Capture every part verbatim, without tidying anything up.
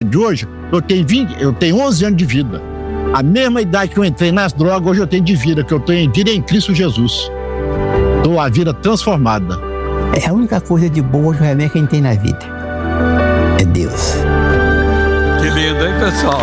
de hoje, eu tenho, vinte, eu tenho onze anos de vida. A mesma idade que eu entrei nas drogas, hoje eu tenho de vida, que eu tenho vida em Cristo Jesus. Estou a vida transformada. É a única coisa de boa que realmente a gente tem na vida. É Deus. Que lindo, hein, pessoal?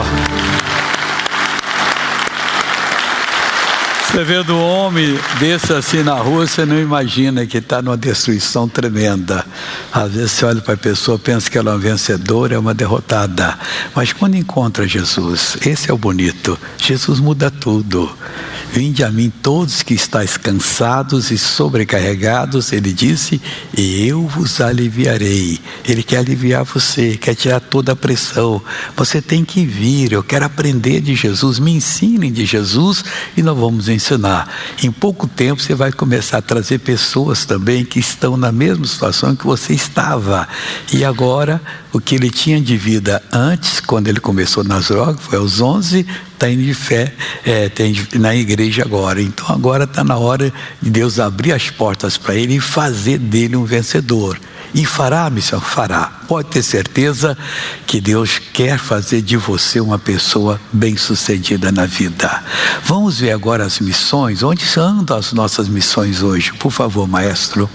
Você vendo um homem desse assim na rua, você não imagina que está numa destruição tremenda. Às vezes você olha para a pessoa, pensa que ela é uma vencedora, é uma derrotada. Mas quando encontra Jesus, esse é o bonito. Jesus muda tudo. Vinde a mim todos que estáis cansados e sobrecarregados, ele disse, e eu vos aliviarei. Ele quer aliviar você, quer tirar toda a pressão. Você tem que vir, eu quero aprender de Jesus, me ensinem de Jesus e nós vamos ensinar. Em pouco tempo você vai começar a trazer pessoas também que estão na mesma situação que você estava. E agora, o que ele tinha de vida antes, quando ele começou nas drogas, foi aos onze, está indo de fé, é, tem na igreja agora. Então agora está na hora de Deus abrir as portas para ele e fazer dele um vencedor. E fará, missão? Fará. Pode ter certeza que Deus quer fazer de você uma pessoa bem-sucedida na vida. Vamos ver agora as missões. Onde andam as nossas missões hoje? Por favor, maestro.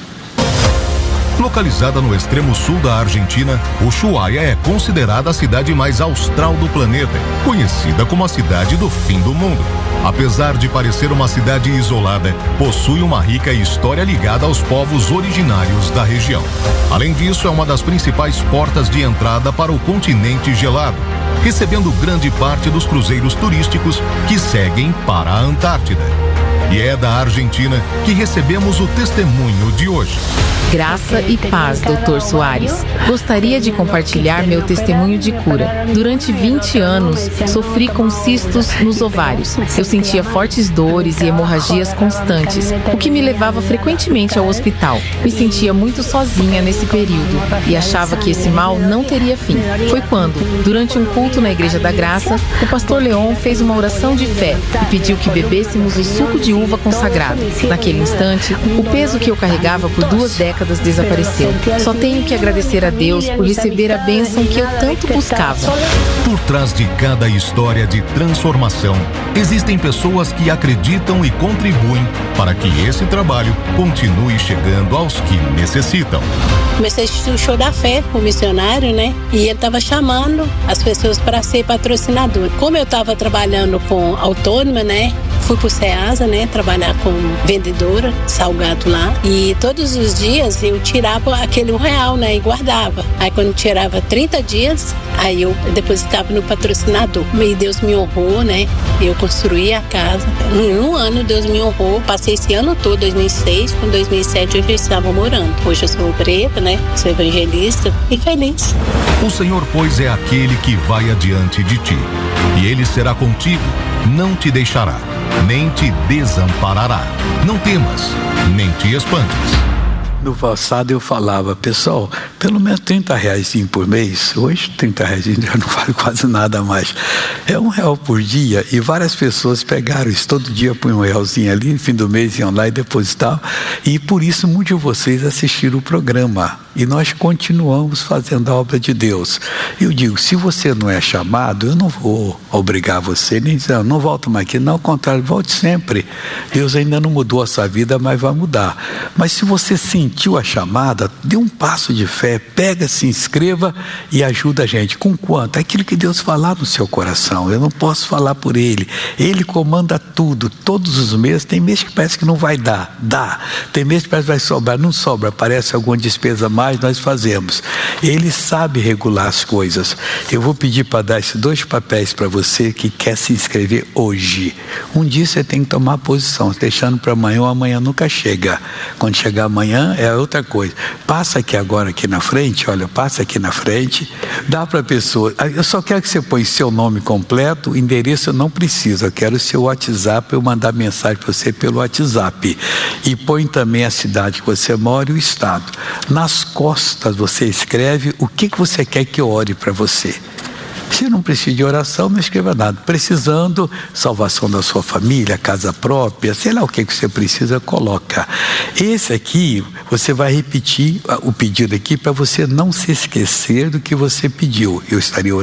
Localizada no extremo sul da Argentina, Ushuaia é considerada a cidade mais austral do planeta, conhecida como a cidade do fim do mundo. Apesar de parecer uma cidade isolada, possui uma rica história ligada aos povos originários da região. Além disso, é uma das principais portas de entrada para o continente gelado, recebendo grande parte dos cruzeiros turísticos que seguem para a Antártida. E é da Argentina que recebemos o testemunho de hoje. Graça e paz, doutor Soares. Gostaria de compartilhar meu testemunho de cura. Durante vinte anos, sofri com cistos nos ovários. Eu sentia fortes dores e hemorragias constantes, o que me levava frequentemente ao hospital. Me sentia muito sozinha nesse período e achava que esse mal não teria fim. Foi quando, durante um culto na Igreja da Graça, o pastor Leon fez uma oração de fé e pediu que bebêssemos o suco de uva consagrado. Naquele instante, o peso que eu carregava por duas décadas desapareceu. Só tenho que agradecer a Deus por receber a bênção que eu tanto buscava. Por trás de cada história de transformação, existem pessoas que acreditam e contribuem para que esse trabalho continue chegando aos que necessitam. Comecei a assistir o show da fé com o missionário, né? E ele estava chamando as pessoas para ser patrocinador. Como eu estava trabalhando com autônoma, né? Fui pro Ceasa, né? Trabalhar com vendedora, salgado lá. E todos os dias eu tirava aquele um real, né? E guardava. Aí quando tirava trinta dias, aí eu depositava no patrocinador. E Deus me honrou, né? Eu construí a casa. Em um ano Deus me honrou. Passei esse ano todo, dois mil e seis, com dois mil e sete eu já estava morando. Hoje eu sou obreira, né? Sou evangelista e feliz. O Senhor, pois, é aquele que vai adiante de ti. E Ele será contigo, não te deixará, nem te desamparará. Não temas, nem te espantes. No passado eu falava, pessoal, pelo menos trinta reais por mês. Hoje trinta reais já não vale quase nada mais. É um real por dia e várias pessoas pegaram isso. Todo dia põe um realzinho ali, no fim do mês iam lá e depositavam. E por isso muitos de vocês assistiram o programa. E nós continuamos fazendo a obra de Deus. Eu digo, se você não é chamado, eu não vou obrigar você, nem dizer, não volta mais aqui. Não, ao contrário, volte sempre. Deus ainda não mudou a sua vida, mas vai mudar. Mas se você sentiu a chamada, dê um passo de fé, pega, se inscreva e ajuda a gente. Com quanto? Aquilo que Deus falar no seu coração. Eu não posso falar por Ele. Ele comanda tudo. Todos os meses, tem mês que parece que não vai dar. Dá. Tem mês que parece que vai sobrar. Não sobra. Aparece alguma despesa mais. Nós fazemos. Ele sabe regular as coisas. Eu vou pedir para dar esses dois papéis para você que quer se inscrever hoje. Um dia você tem que tomar posição, deixando para amanhã, ou amanhã nunca chega. Quando chegar amanhã é outra coisa. Passa aqui agora, aqui na frente, olha, passa aqui na frente, dá para a pessoa. Eu só quero que você põe seu nome completo, o endereço eu não preciso, eu quero o seu WhatsApp, eu mandar mensagem para você pelo WhatsApp. E põe também a cidade que você mora e o estado. Nas costas você escreve o que, que você quer que eu ore para você. Se não precisa de oração, não escreva nada. Precisando, salvação da sua família, casa própria, sei lá o que, que você precisa, coloca. Esse aqui, você vai repetir o pedido aqui para você não se esquecer do que você pediu. Eu estaria orando